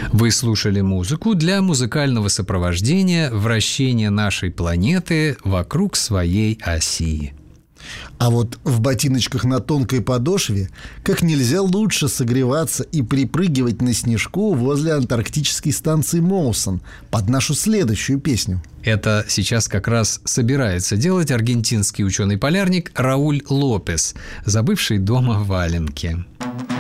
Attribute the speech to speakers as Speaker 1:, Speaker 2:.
Speaker 1: Вы слушали музыку для музыкального сопровождения вращения нашей планеты вокруг своей оси.
Speaker 2: А вот в ботиночках на тонкой подошве как нельзя лучше согреваться и припрыгивать на снежку возле антарктической станции Моусон под нашу следующую песню.
Speaker 1: Это сейчас как раз собирается делать аргентинский ученый-полярник Рауль Лопес, забывший дома валенки.